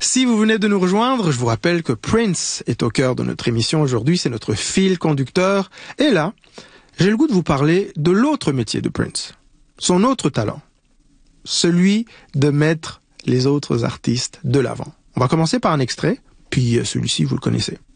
Si vous venez de nous rejoindre, je vous rappelle que Prince est au cœur de notre émission aujourd'hui, c'est notre fil conducteur. Et là, j'ai le goût de vous parler de l'autre métier de Prince, son autre talent, celui de mettre les autres artistes de l'avant. On va commencer par un extrait, puis celui-ci, vous le connaissez.